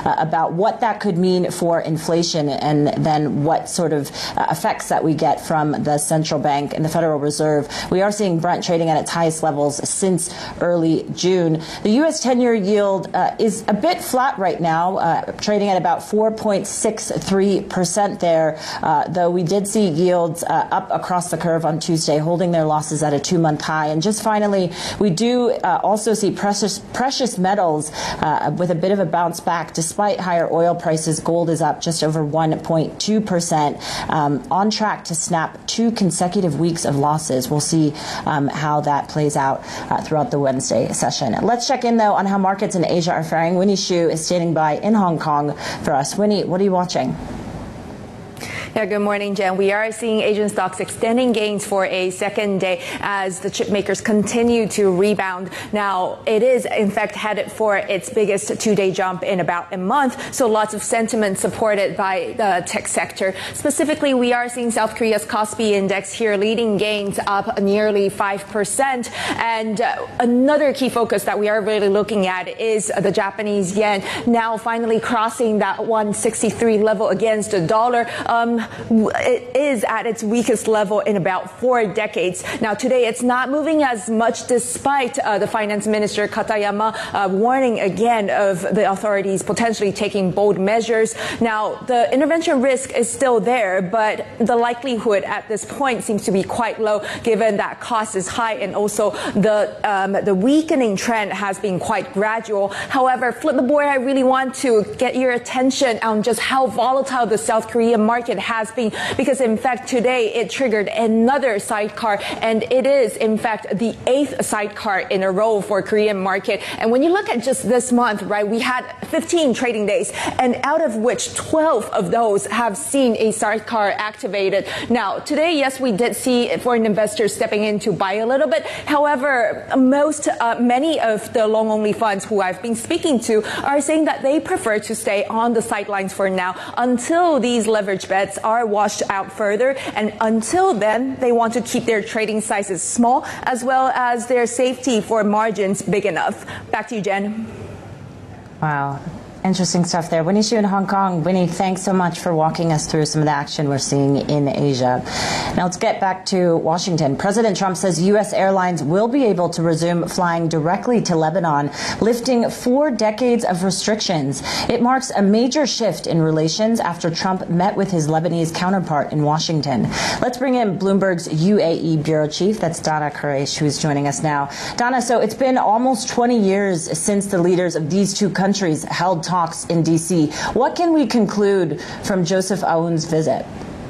about what that could mean for inflation and then what sort of effects that we get from the central bank and the Federal Reserve. We are seeing Brent trading at its highest levels since early June. The U.S. 10-year yield is a bit flat right now, trading at about 4.63% there, though we did see yields up across the curve on Tuesday, holding their losses at a 2-month high. And just finally, we do also see precious metals with a bit of a bounce back. Despite higher oil prices, gold is up just over 1.2%, on track to snap 2 consecutive weeks of losses. We'll see how that plays out throughout the Wednesday session. Let's check in, though, on how markets in Asia are faring. Winnie Xu is standing by in Hong Kong for us. Winnie, what are you watching? Yeah, good morning, Jen. We are seeing Asian stocks extending gains for a second day as the chip makers continue to rebound. Now, it is, in fact, headed for its biggest 2-day jump in about a month, so lots of sentiment supported by the tech sector. Specifically, we are seeing South Korea's Kospi index here leading gains up nearly 5%. And another key focus that we are really looking at is the Japanese yen, now finally crossing that 163 level against the dollar. It is at its weakest level in about 4 decades. Now, today, it's not moving as much despite the finance minister Katayama warning again of the authorities potentially taking bold measures. Now, the intervention risk is still there, but the likelihood at this point seems to be quite low given that cost is high and also the weakening trend has been quite gradual. However, flip the board, I really want to get your attention on just how volatile the South Korean market has been, because in fact today it triggered another sidecar, and it is in fact the 8th sidecar in a row for Korean market. And when you look at just this month, right, we had 15 trading days, and out of which 12 of those have seen a sidecar activated. Now today, yes, we did see foreign investors stepping in to buy a little bit. However, many of the long only funds who I've been speaking to are saying that they prefer to stay on the sidelines for now until these leverage bets are washed out further, and until then they want to keep their trading sizes small as well as their safety for margins big enough. Back to you, Jen. Wow. Interesting stuff there. Winnie Xu in Hong Kong. Winnie, thanks so much for walking us through some of the action we're seeing in Asia. Now let's get back to Washington. President Trump says U.S. airlines will be able to resume flying directly to Lebanon, lifting 4 decades of restrictions. It marks a major shift in relations after Trump met with his Lebanese counterpart in Washington. Let's bring in Bloomberg's UAE bureau chief. That's Dana Quraish, who's joining us now. Dana, so it's been almost 20 years since the leaders of these two countries held talks in D.C. What can we conclude from Joseph Aoun's visit?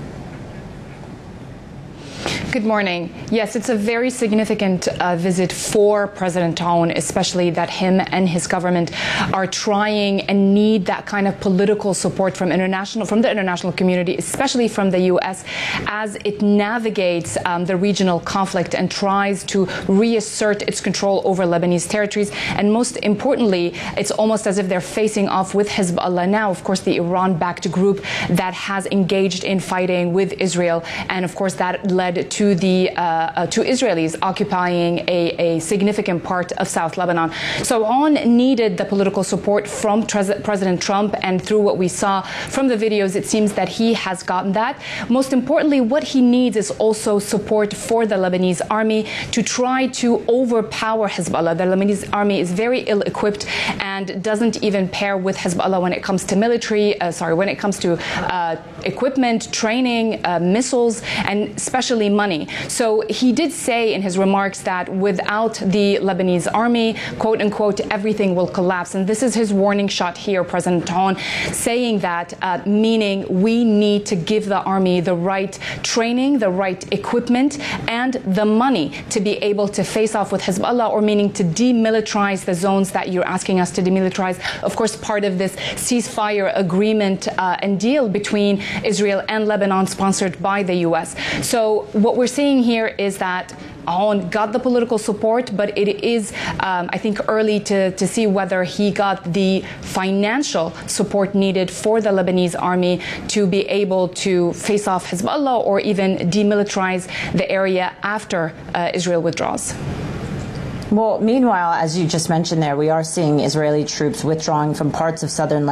Good morning. Yes, it's a very significant visit for President Aoun, especially that him and his government are trying and need that kind of political support from the international community, especially from the U.S., as it navigates the regional conflict and tries to reassert its control over Lebanese territories. And most importantly, it's almost as if they're facing off with Hezbollah now, of course, the Iran-backed group that has engaged in fighting with Israel. And of course, that led to Israelis occupying a significant part of South Lebanon. So Aoun needed the political support from President Trump, and through what we saw from the videos, it seems that he has gotten that. Most importantly, what he needs is also support for the Lebanese army to try to overpower Hezbollah. The Lebanese army is very ill-equipped and doesn't even pair with Hezbollah when it comes to equipment, training, missiles, and especially money. So he did say in his remarks that without the Lebanese army, quote unquote, everything will collapse. And this is his warning shot here, President Aoun, saying that, meaning we need to give the army the right training, the right equipment, and the money to be able to face off with Hezbollah, or meaning to demilitarize the zones that you're asking us to demilitarize. Of course, part of this ceasefire agreement and deal between Israel and Lebanon, sponsored by the U.S. So what we're seeing here is that Aoun got the political support, but it is, I think, early to see whether he got the financial support needed for the Lebanese army to be able to face off Hezbollah or even demilitarize the area after Israel withdraws. Well, meanwhile, as you just mentioned there, we are seeing Israeli troops withdrawing from parts of southern Lebanon.